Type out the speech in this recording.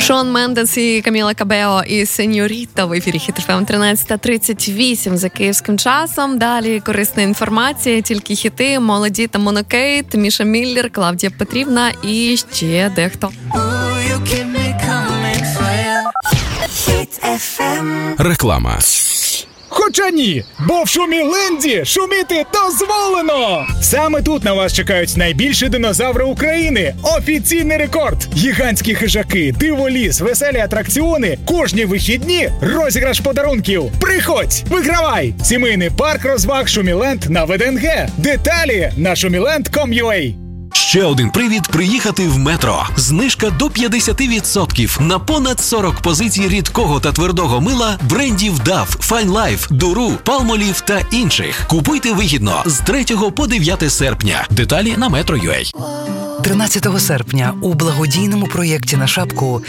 Шон Мендес і Каміла Кабео і Сеньоріта в ефірі Хіт ФМ 13:38 за київським часом. Далі корисна інформація, тільки хіти, молоді та Монокейт, Міша Міллер, Клавдія Петрівна і ще дехто. Реклама. Хоча ні, бо в Шуміленді шуміти дозволено! Саме тут на вас чекають найбільші динозаври України. Офіційний рекорд! Гігантські хижаки, диволіз, веселі атракціони, кожні вихідні розіграш подарунків. Приходь, вигравай! Сімейний парк розваг Шуміленд на ВДНГ. Деталі на shumiland.com.ua. Ще один привід приїхати в метро. Знижка до 50% на понад 40 позицій рідкого та твердого мила брендів DAF, Fine Life, Duru, Palmolive та інших. Купуйте вигідно з 3 по 9 серпня. Деталі на Metro.ua. 13 серпня у благодійному проєкті «На шапку»